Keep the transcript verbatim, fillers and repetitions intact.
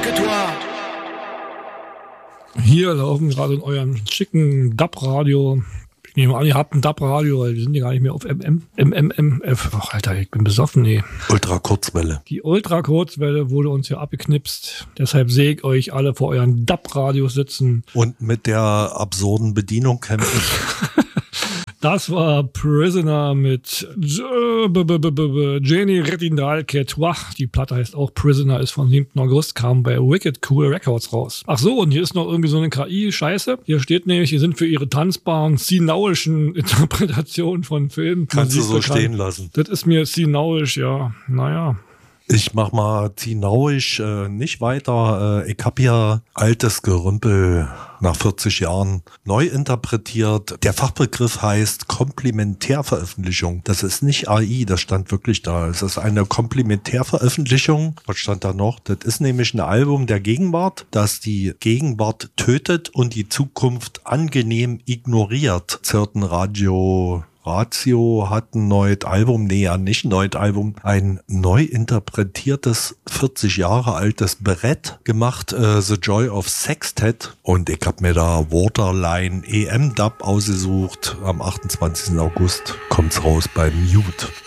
Hier laufen gerade in eurem schicken D A B-Radio. Ich nehme an, ihr habt ein D A B-Radio, weil wir sind ja gar nicht mehr auf M M, M M M F. Ach, Alter, ich bin besoffen, nee. Ultrakurzwelle. Die Ultrakurzwelle wurde uns ja abgeknipst. Deshalb sehe ich euch alle vor euren D A B-Radios sitzen. Und mit der absurden Bedienung kämpfen. Das war Prisoner mit Jenny Retindal-Quetois. Die Platte heißt auch Prisoner, ist vom siebten August, kam bei Wicked Cool Records raus. Ach so, und hier ist noch irgendwie so eine K I-Scheiße. Hier steht nämlich, hier sind für ihre tanzbaren, sinauischen Interpretationen von Filmen. Kannst du so bekannt. Stehen lassen. Das ist mir sinauisch, ja. Naja. Ich mach mal zinauisch äh, nicht weiter. Äh, ich hab hier altes Gerümpel nach vierzig Jahren neu interpretiert. Der Fachbegriff heißt Komplementärveröffentlichung. Das ist nicht A I, das stand wirklich da. Es ist eine Komplementärveröffentlichung. Was stand da noch? Das ist nämlich ein Album der Gegenwart, das die Gegenwart tötet und die Zukunft angenehm ignoriert. Zirten Radio... Ratio hat ein neues Album, nee, ja nicht ein neues Album, ein neu interpretiertes, vierzig Jahre altes Brett gemacht, äh, The Joy of Sextet. Und ich habe mir da Waterline E M Dub ausgesucht. Am achtundzwanzigsten August kommt's raus bei Mute.